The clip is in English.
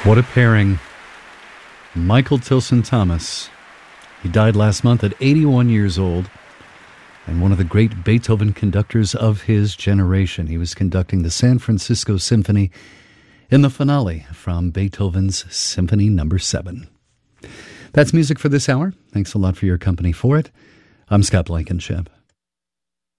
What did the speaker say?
What a pairing. Michael Tilson Thomas. He died last month at 81 years old and one of the great Beethoven conductors of his generation. He was conducting the San Francisco Symphony in the finale from Beethoven's Symphony No. 7. That's music for this hour. Thanks a lot for your company for it. I'm Scott Blankenship.